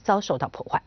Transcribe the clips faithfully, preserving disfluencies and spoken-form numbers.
遭受到破坏。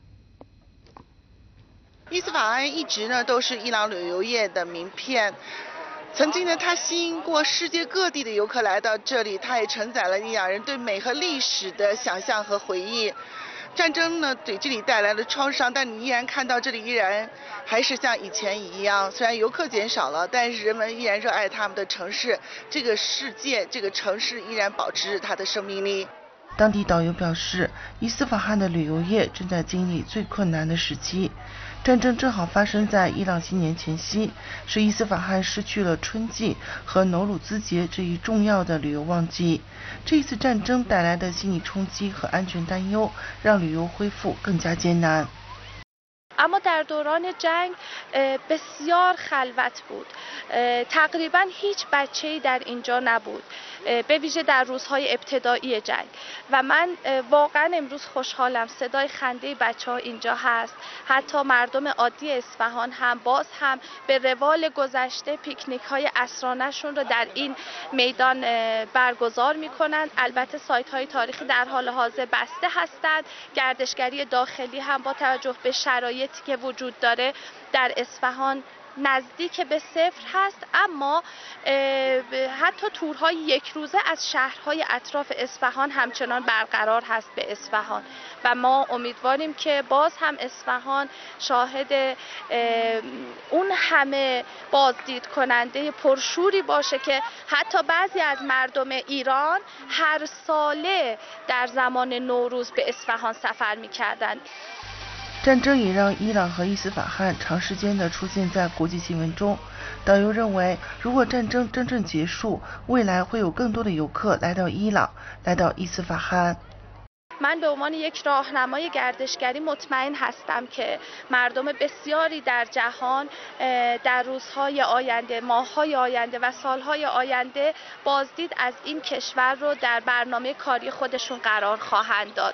伊斯法罕一直呢都是伊朗旅游业的名片。曾经呢，它吸引过世界各地的游客来到这里，它也承载了伊朗人对美和历史的想象和回忆。战争呢给这里带来了创伤，但你依然看到这里依然还是像以前一样，虽然游客减少了，但是人们依然热爱他们的城市，这个世界这个城市依然保持着它的生命力。 当地导游表示，伊斯法罕的旅游业正在经历最困难的时期。战争正好发生在伊朗新年前夕，使伊斯法罕失去了春季和努鲁兹节这一重要的旅游旺季。这一次战争带来的心理冲击和安全担忧，让旅游恢复更加艰难。 اما در دوران جنگ بسیار خلوت بود. تقریبا هیچ بچه‌ای در اینجا نبود. به ویژه در روزهای ابتدایی جنگ و من واقعا امروز خوشحالم صدای خنده بچه‌ها اینجا هست. حتی مردم عادی اصفهان هم باز هم به روال گذشته پیکنیک‌های عصرانه‌شون رو در این میدان برگزار می‌کنند. البته سایت‌های تاریخی در حال حاضر بسته هستند. گردشگری داخلی هم با توجه به شرایط که وجود داره در اصفهان نزدیک به صفر هست، اما حتی تورهای یک روزه از شهرهای اطراف اصفهان همچنان برقرار هست به اصفهان و ما امیدواریم که باز هم اصفهان شاهد اون همه بازدید کننده پرشوری باشه که حتی بعضی از مردم ایران هر ساله در زمان نوروز به اصفهان سفر می‌کردند. 战争也让伊朗和伊斯法罕长时间地出现在国际新闻中。导游认为，如果战争真正结束，未来会有更多的游客来到伊朗，来到伊斯法罕。 من به عنوان یک راهنمای گردشگری مطمئن هستم که مردم بسیاری در جهان در روزهای آینده، ماه‌های آینده و سالهای آینده بازدید از این کشور رو در برنامه کاری خودشون قرار خواهند داد.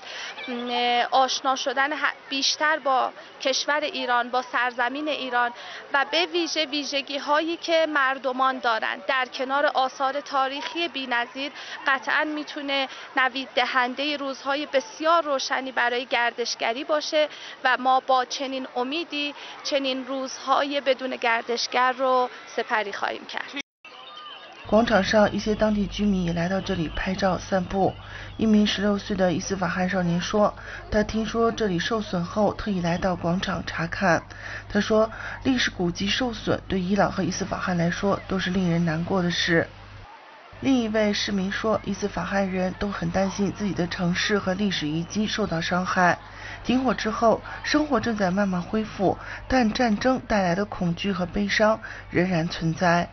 آشنا شدن بیشتر با کشور ایران، با سرزمین ایران و به ویژه ویژگی‌هایی که مردمان دارند در کنار آثار تاریخی بی‌نظیر قطعاً میتونه نوید دهنده روزهای بسیار روشنی برای گردشگری باشه و ما با چنین امیدی چنین روزهای بدون گردشگر رو سپری خواهیم کرد. 广场上，一些当地居民也来到这里拍照散步。一名十六岁的伊斯法罕少年说，他听说这里受损后，特意来到广场查看。他说，历史古迹受损对伊朗和伊斯法罕来说都是令人难过的事。另一位市民说，伊斯法罕人都很担心自己的城市和历史遗迹受到伤害。停火之后，生活正在慢慢恢复，但战争带来的恐惧和悲伤仍然存在。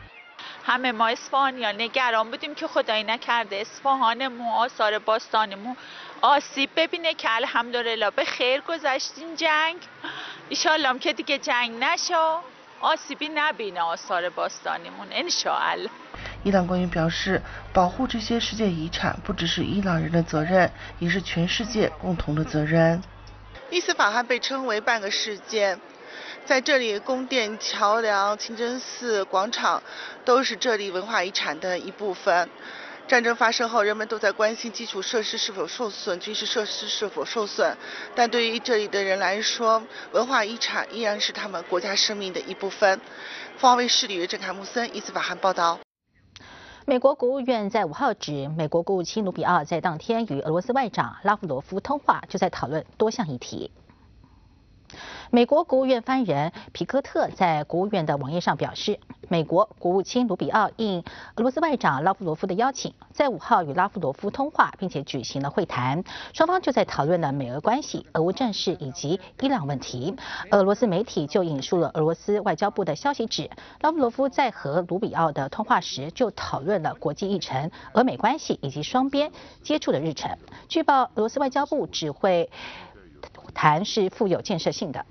همه ما اصفهانیان نگران بودیم که خدایی نکرده اصفهانمون، آثار باستانمون آسیب ببینه که الحمدلله به خیر گذشتیم جنگ. ایشالله هم که دیگه جنگ نشه، آسیبی نبینه آثار باستانمون انشاءالله。 伊朗官员表示，保护这些世界遗产不只是伊朗人的责任，也是全世界共同的责任。 伊斯法罕被称为半个世界，在这里，宫殿、桥梁、清真寺、广场都是这里文化遗产的一部分。战争发生后，人们都在关心基础设施是否受损，军事设施是否受损。但对于这里的人来说，文化遗产依然是他们国家生命的一部分。凤凰卫视李约郑坎穆森，伊斯法罕报道。 美国国务院在五号指，美国国务卿卢比奥在当天与俄罗斯外长拉夫罗夫通话，就在讨论多项议题。美国国务院发言人皮科特在国务院的网页上表示，美国国务卿卢比奥应俄罗斯外长拉夫罗夫的邀请，在五号与拉夫罗夫通话，并且举行了会谈，双方就在讨论了美俄关系、俄乌战事以及伊朗问题。俄罗斯媒体就引述了俄罗斯外交部的消息指，拉夫罗夫在和卢比奥的通话时就讨论了国际议程、俄美关系以及双边接触的日程。据报，俄罗斯外交部只会谈是富有建设性的。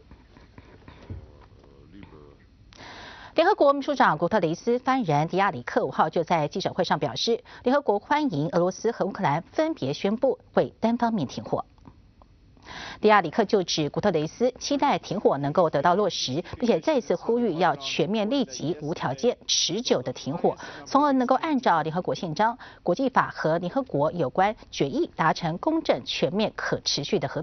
联合国秘书长古特雷斯发言人迪亚里克五号就在记者会上表示，联合国欢迎俄罗斯和乌克兰分别宣布会单方面停火。迪亚里克就指古特雷斯期待停火能够得到落实，并且再次呼吁要全面、立即、无条件、持久的停火，从而能够按照联合国宪章、国际法和联合国有关决议达成公正、全面、可持续的和平。